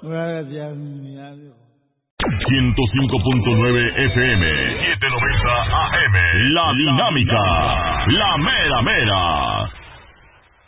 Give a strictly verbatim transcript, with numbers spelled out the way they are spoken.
Gracias, mi amigo. ciento cinco punto nueve F M, setecientos noventa A M. La Dinámica, la mera mera.